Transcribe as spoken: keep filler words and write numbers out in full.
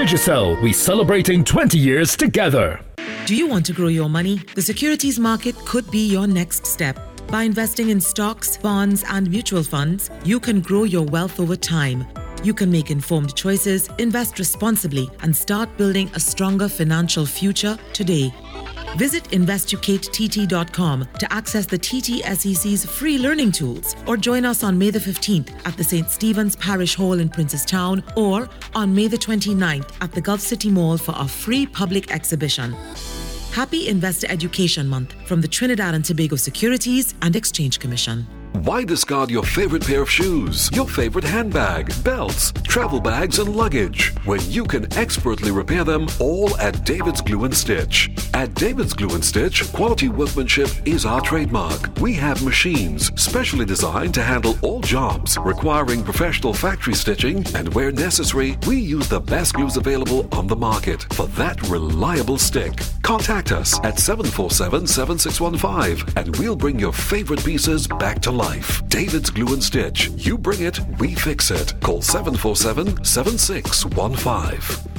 Digicel, we celebrating twenty years together. Do you want to grow your money? The securities market could be your next step. By investing in stocks, bonds, and mutual funds, you can grow your wealth over time. You can make informed choices, invest responsibly, and start building a stronger financial future today. Visit investucate t t dot com to access the T T S E C's free learning tools, or join us on May the fifteenth at the Saint Stephen's Parish Hall in Princestown, or on May the twenty-ninth at the Gulf City Mall for a free public exhibition. Happy Investor Education Month from the Trinidad and Tobago Securities and Exchange Commission. Why discard your favorite pair of shoes, your favorite handbag, belts, travel bags and luggage when you can expertly repair them all at David's Glue and Stitch? At David's Glue and Stitch, quality workmanship is our trademark. We have machines specially designed to handle all jobs requiring professional factory stitching, and where necessary, we use the best glues available on the market for that reliable stick. Contact us at seven four seven, seven six one five and we'll bring your favorite pieces back to life. David's Glue and Stitch. You bring it, we fix it. Call seven four seven, seven six one five.